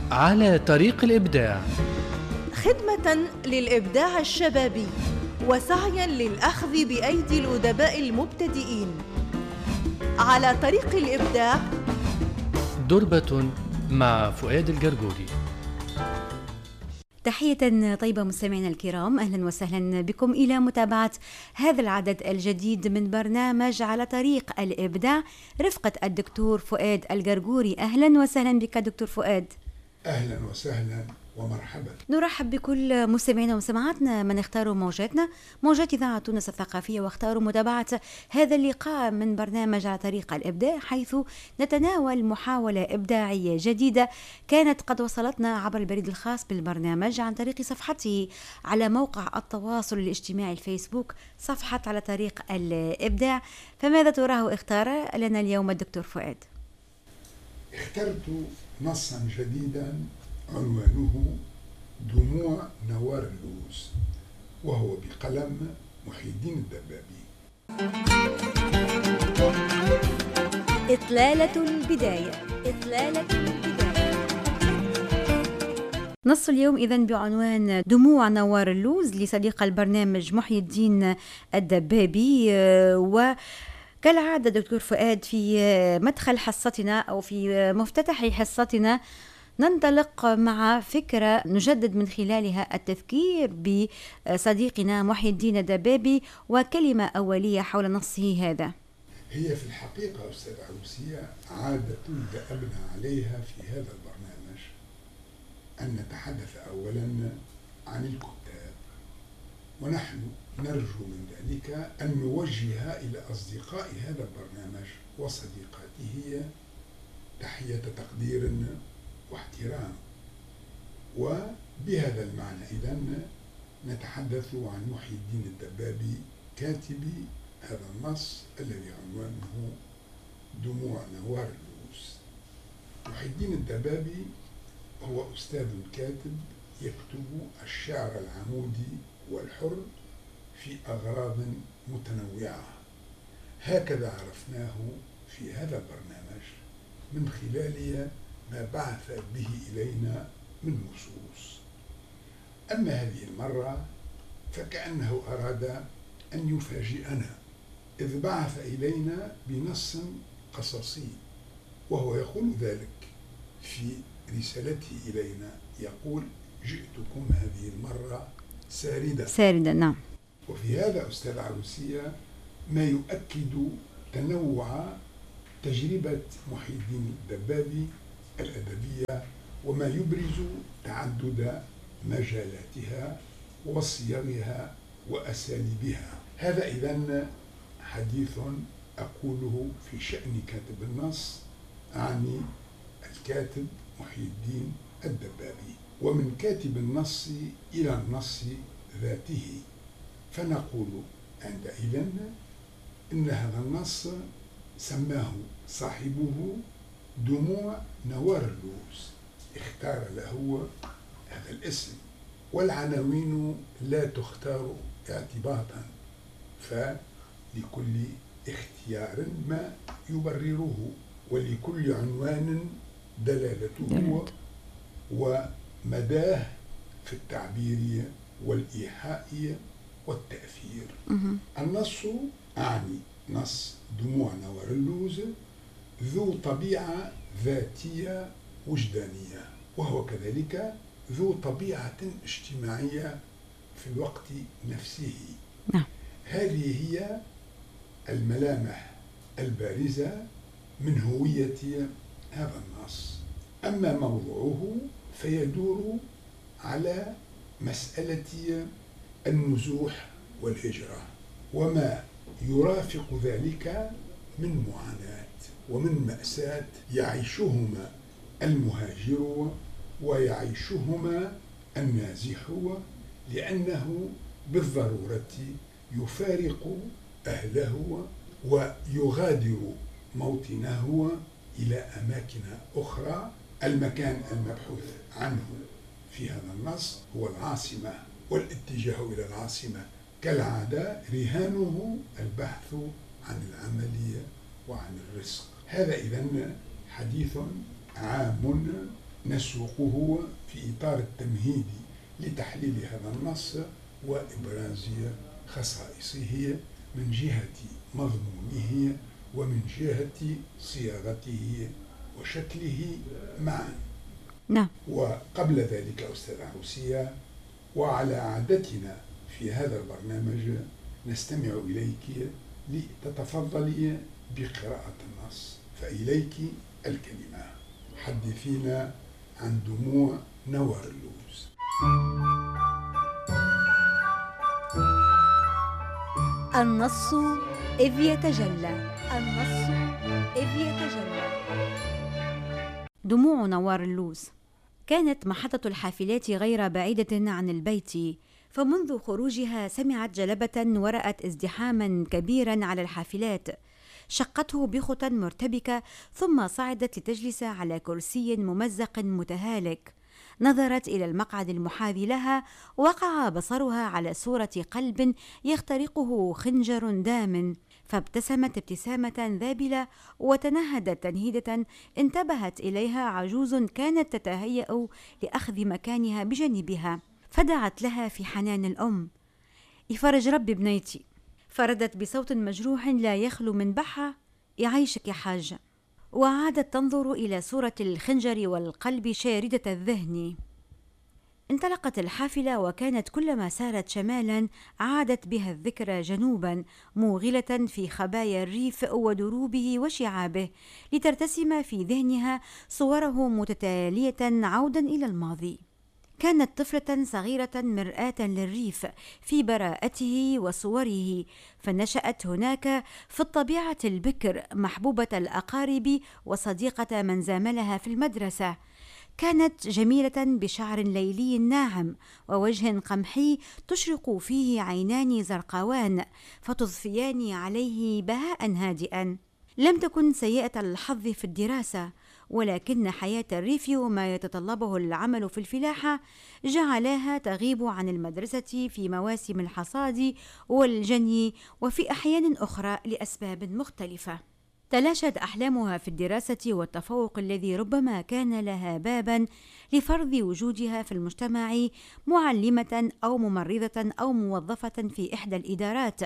على طريق الإبداع، خدمة للإبداع الشبابي وسعياً للأخذ بأيدي الأدباء المبتدئين. على طريق الإبداع، دربة مع فؤاد الجرجوري. تحية طيبة مستمعينا الكرام، أهلا وسهلا بكم إلى متابعة هذا العدد الجديد من برنامج على طريق الإبداع رفقة الدكتور فؤاد الجرجوري. أهلا وسهلا بك دكتور فؤاد. أهلا وسهلا ومرحبا. نرحب بكل مستمعينا ومستمعاتنا من اختاروا موجات إذاعة تونس الثقافية واختاروا متابعة هذا اللقاء من برنامج على طريق الإبداع، حيث نتناول محاولة إبداعية جديدة كانت قد وصلتنا عبر البريد الخاص بالبرنامج عن طريق صفحته على موقع التواصل الاجتماعي الفيسبوك، صفحة على طريق الإبداع. فماذا تراه اختار لنا اليوم الدكتور فؤاد؟ اخترت نصا جديدا عنوانه دموع نوار اللوز، وهو بقلم محي الدين الدبابي. إطلالة البداية. نص اليوم إذن بعنوان دموع نوار اللوز لصديق البرنامج محي الدين الدبابي. وكالعادة دكتور فؤاد، في مدخل حصتنا أو في مفتتح حصتنا ننطلق مع فكرة نجدد من خلالها التفكير بصديقنا محي الدين الدبابي وكلمة أولية حول نصه هذا. هي في الحقيقة أستاذ عروسية عادة دأبنا عليها في هذا البرنامج أن نتحدث أولا عن الكتاب، ونحن نرجو من ذلك أن نوجه إلى أصدقاء هذا البرنامج وصديقاته تحية تقدير واحترام. وبهذا المعنى إذن نتحدث عن محي الدين الدبابي كاتب هذا النص الذي عنوانه دموع نوار اللوز. محي الدين الدبابي هو أستاذ كاتب يكتب الشعر العمودي والحر في أغراض متنوعة، هكذا عرفناه في هذا البرنامج من خلال ما بعث به إلينا من نصوص. أما هذه المرة فكأنه أراد أن يفاجئنا، إذ بعث إلينا بنص قصصي، وهو يقول ذلك في رسالته إلينا، يقول: جئتكم هذه المرة ساردة. نعم. وفي هذا أستاذ عروسية ما يؤكد تنوع تجربة محي الدين الدبابي الأدبية، وما يبرز تعدد مجالاتها وصيغها وأساليبها. هذا إذن حديث أقوله في شأن كاتب النص، أعني الكاتب محي الدين الدبابي. ومن كاتب النص إلى النص ذاته، فنقول عندئذ إن هذا النص سماه صاحبه دموع نوار اللوز، اختار له هذا الاسم. والعناوين لا تختار اعتباطا، فلكل اختيار ما يبرره، ولكل عنوان دلالته ومداه في التعبير والإيحاء والتأثير. النص، أعني نص دموع نوار اللوز، ذو طبيعة ذاتية وجدانية، وهو كذلك ذو طبيعة اجتماعية في الوقت نفسه. هذه هي الملامح البارزة من هوية هذا النص. أما موضوعه فيدور على مسألة النزوح والهجرة، وما يرافق ذلك من معاناة ومن مأساة يعيشهما المهاجر ويعيشهما النازح، لأنه بالضرورة يفارق أهله ويغادر موطنه إلى أماكن أخرى. المكان المبحوث عنه في هذا النص هو العاصمة، والاتجاه إلى العاصمة كالعادة رهانه البحث عن العمل وعن الرزق. هذا إذن حديث عام نسوقه في إطار التمهيد لتحليل هذا النص وإبراز خصائصه من جهة مضمونه ومن جهة صياغته وشكله معا. نعم. وقبل ذلك أستاذ عروسية، وعلى عادتنا في هذا البرنامج نستمع إليك لتتفضلي بقراءة النص، فإليك الكلمة. حدثينا عن دموع نوار اللوز. النص إذ يتجلى. النص إذ يتجلى. دموع نوار اللوز. كانت محطة الحافلات غير بعيدة عن البيت، فمنذ خروجها سمعت جلبة ورأت ازدحاما كبيرا على الحافلات، شقته بخطى مرتبكة ثم صعدت لتجلس على كرسي ممزق متهالك. نظرت إلى المقعد المحاذي لها، وقع بصرها على صورة قلب يخترقه خنجر دام، فابتسمت ابتسامة ذابلة وتنهدت تنهيدة انتبهت إليها عجوز كانت تتهيأ لأخذ مكانها بجانبها، فدعت لها في حنان الأم: يفرج ربي بنيتي. فردت بصوت مجروح لا يخلو من بحة: يعيشك يا حاجة. وعادت تنظر إلى صورة الخنجر والقلب شاردة الذهن. انطلقت الحافلة، وكانت كلما سارت شمالا عادت بها الذكرى جنوبا، موغلة في خبايا الريف ودروبه وشعابه، لترتسم في ذهنها صوره متتالية عودا إلى الماضي. كانت طفلة صغيرة مرآة للريف في براءته وصوره، فنشأت هناك في الطبيعة البكر، محبوبة الأقارب وصديقة من زاملها في المدرسة. كانت جميلة بشعر ليلي ناعم ووجه قمحي تشرق فيه عينان زرقاوان فتضفيان عليه بهاء هادئا. لم تكن سيئة الحظ في الدراسة، ولكن حياة الريف وما يتطلبه العمل في الفلاحة جعلاها تغيب عن المدرسة في مواسم الحصاد والجني، وفي أحيان أخرى لأسباب مختلفة. تلاشت أحلامها في الدراسة والتفوق الذي ربما كان لها بابا لفرض وجودها في المجتمع، معلمة أو ممرضة أو موظفة في إحدى الإدارات،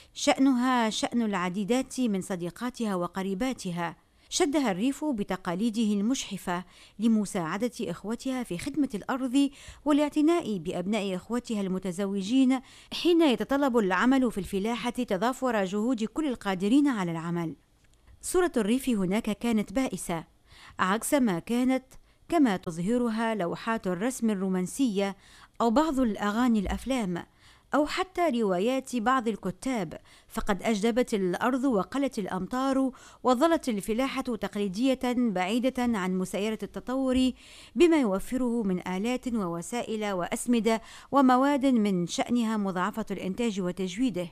شأنها شأن العديدات من صديقاتها وقريباتها. شدها الريف بتقاليده المشحفة لمساعدة إخوتها في خدمة الأرض والاعتناء بأبناء إخوتها المتزوجين، حين يتطلب العمل في الفلاحة تضافر جهود كل القادرين على العمل. صورة الريف هناك كانت بائسة، عكس ما كانت كما تظهرها لوحات الرسم الرومانسية أو بعض الأغاني الأفلام أو حتى روايات بعض الكتاب، فقد أجدبت الأرض وقلت الأمطار، وظلت الفلاحة تقليدية بعيدة عن مسايرة التطور بما يوفره من آلات ووسائل وأسمدة ومواد من شأنها مضاعفة الإنتاج وتجويده.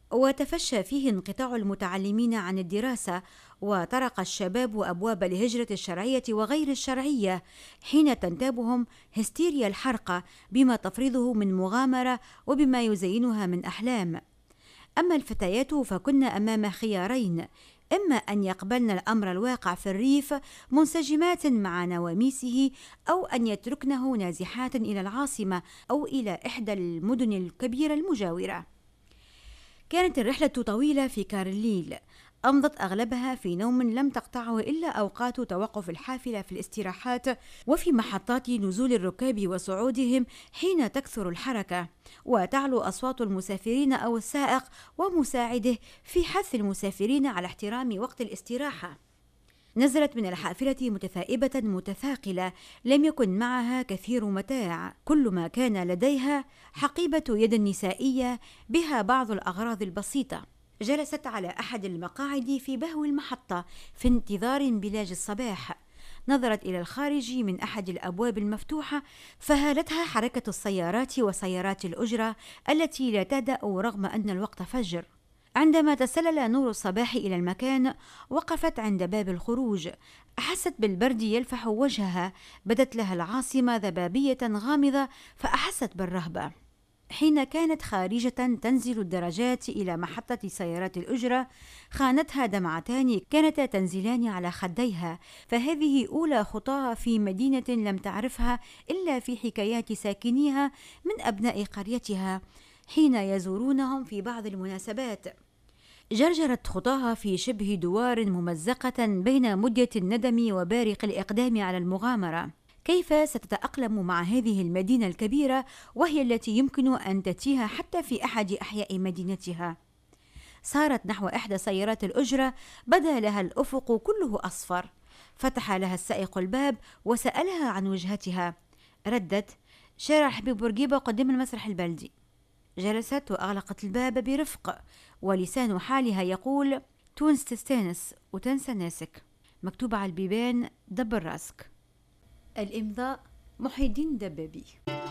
وتفشى فيه انقطاع المتعلمين عن الدراسة، وطرق الشباب أبواب الهجرة الشرعية وغير الشرعية حين تنتابهم هستيريا الحرقة بما تفرضه من مغامرة وبما يزينها من أحلام. أما الفتيات فكن أمام خيارين: إما أن يقبلن الأمر الواقع في الريف منسجمات مع نواميسه، أو أن يتركنه نازحات إلى العاصمة أو إلى إحدى المدن الكبيرة المجاورة. كانت الرحلة طويلة في كارليل، أمضت أغلبها في نوم لم تقطعه إلا أوقات توقف الحافلة في الاستراحات وفي محطات نزول الركاب وصعودهم حين تكثر الحركة وتعلو أصوات المسافرين أو السائق ومساعده في حث المسافرين على احترام وقت الاستراحة. نزلت من الحافلة متثائبة متثاقلة، لم يكن معها كثير متاع، كل ما كان لديها حقيبة يد نسائية بها بعض الأغراض البسيطة. جلست على أحد المقاعد في بهو المحطة في انتظار انبلاج الصباح. نظرت إلى الخارج من أحد الأبواب المفتوحة، فهالتها حركة السيارات وسيارات الأجرة التي لا تهدأ رغم أن الوقت فجر. عندما تسلل نور الصباح إلى المكان وقفت عند باب الخروج، أحست بالبرد يلفح وجهها، بدت لها العاصمة ذبابية غامضة فأحست بالرهبة. حين كانت خارجة تنزل الدرجات إلى محطة سيارات الأجرة خانتها دمعتان كانتا تنزلان على خديها، فهذه أولى خطاها في مدينة لم تعرفها إلا في حكايات ساكنيها من أبناء قريتها حين يزورونهم في بعض المناسبات. جرجرت خطاها في شبه دوار ممزقة بين مدية الندم وبارق الإقدام على المغامرة. كيف ستتأقلم مع هذه المدينة الكبيرة وهي التي يمكن أن تتيها حتى في أحد أحياء مدينتها؟ سارت نحو إحدى سيارات الأجرة، بدا لها الأفق كله أصفر. فتح لها السائق الباب وسألها عن وجهتها. ردت: شارع حبيب بورقيبة قدام المسرح البلدي. جلست وأغلقت الباب برفق، ولسان حالها يقول: تونس تستانس وتنسى ناسك. مكتوب على البيبان: دبر راسك. الإمضاء: محي الدين دبابي.